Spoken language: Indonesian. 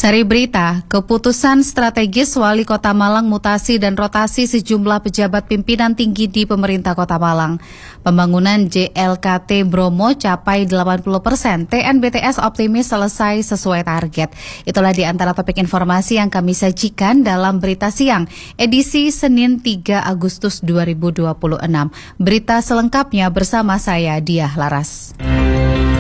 Seri berita, keputusan strategis Wali Kota Malang mutasi dan rotasi sejumlah pejabat pimpinan tinggi di pemerintah Kota Malang. Pembangunan JLKT Bromo capai 80%, TNBTS optimis selesai sesuai target. Itulah di antara topik informasi yang kami sajikan dalam Berita Siang, edisi Senin 3 Agustus 2026. Berita selengkapnya bersama saya, Diah Laras.